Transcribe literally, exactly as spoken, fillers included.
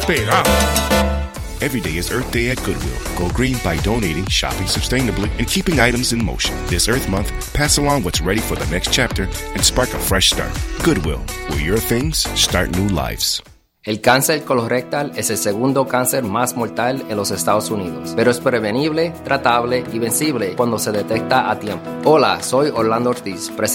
pegado. Every day is Earth Day at Goodwill. Go green by donating, shopping sustainably, and keeping items in motion. This Earth Month, pass along what's ready for the next chapter and spark a fresh start. Goodwill, where your things start new lives. El cáncer colorectal es el segundo cáncer más mortal en los Estados Unidos, pero es prevenible, tratable y vencible cuando se detecta a tiempo. Hola, soy Orlando Ortiz, presidente